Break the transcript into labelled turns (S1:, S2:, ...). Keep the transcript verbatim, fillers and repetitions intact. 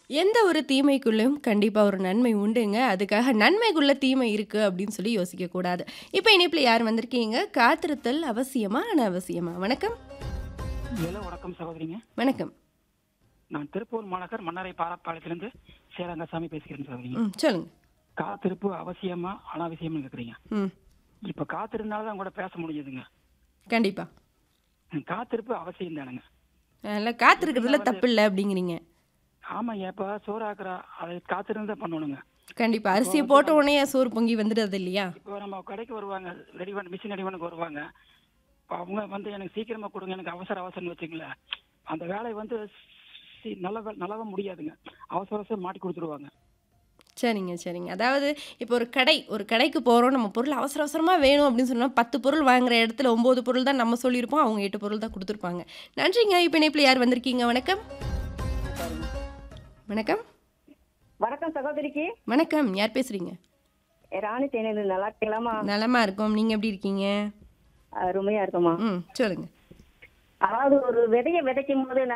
S1: எந்த ஒரு தீமைக்குள்ளயும் கண்டிப்பா ஒரு நன்மை உண்டுங்க. அதுக்காக நன்மைக்குள்ள தீமை இருக்கு அப்படின்னு சொல்லி யோசிக்க கூடாது. இப்ப இணைப்புல யார் வந்திருக்கீங்க? காத்திருத்தல் அவசியமா? அனாவசியமா? வணக்கம்.
S2: ஹலோ வணக்கம் சகோதரிங்க.
S1: வணக்கம்.
S2: நான் திருப்பூர் மாநகர் மன்னரை பாலப்பாளையத்திலிருந்து சேரங்கசாமி பேசுகிறேன் சகோதரிங்க.
S1: ம். சொல்லுங்க.
S2: காத்திருப்பு அவசியமா அனாவசியம்னு கேக்குறீங்க.
S1: ம்.
S2: இப்ப காத்திருந்தாலும் தான் கூட பேச முடியுதுங்க.
S1: கண்டிப்பா.
S2: காத்திருப்பு அவசியம் தானுங்க.
S1: அதனால
S2: எப்படின்னா
S1: காத்திருக்கிறதுல
S2: வந்து
S1: தப்பில்ல அப்படிங்கிறீங்க.
S2: ஆமாங்க, இப்ப சோறு ஆக்குறா அதை காத்திருந்து தான் பண்ணணுங்க.
S1: கண்டிப்பா.
S2: இப்போ
S1: அரிசிய
S2: வந்து
S1: போட்ட
S2: நம்ம
S1: உடனே சோறு பொங்கி வந்துடுது இல்லையா?
S2: இப்போ நம்ம கடைக்கு வருவாங்க, ரெடிமேட் மிஷின் ரெடிமேனுக்கு வருவாங்க. இப்ப அவங்க வந்து எனக்கு சீக்கிரமா கொடுங்க, எனக்கு அவசர அவசரம்னு வச்சுங்களேன், அந்த வேலையை வந்து சி- நல்ல வே- நல்லாவ முடியாதுங்க. அவசர அவசரம் மாட்டி கொடுத்துருவாங்க.
S1: சரிங்க, சரிங்க. அதாவது இப்போ ஒரு கடை ஒரு கடைக்கு போறோம். நம்ம பொருள் அவசர அவசரமா வேணும் அப்படின்னு சொன்னா பத்து பொருள் வாங்குற இடத்துல ஒன்பது பொருள் தான் நம்ம சொல்லியிருப்போம். அவங்க எட்டு பொருள் தான் குடுத்துருப்பாங்க. நன்றிங்க. இப்ப இணைப்புல யார் வந்திருக்கீங்க? வணக்கம். வணக்கம்.
S3: வணக்கம் சகோதரிக்கு.
S1: வணக்கம். யார் பேசுறீங்க?
S3: ராணி தேனியில நல்லா இருக்கலாமா?
S1: நலமா இருக்கோம். நீங்க எப்படி இருக்கீங்க?
S3: அருமையா இருக்குமா?
S1: ம். சொல்லுங்க.
S3: அதாவது ஒரு விதைய விதைக்கும் போது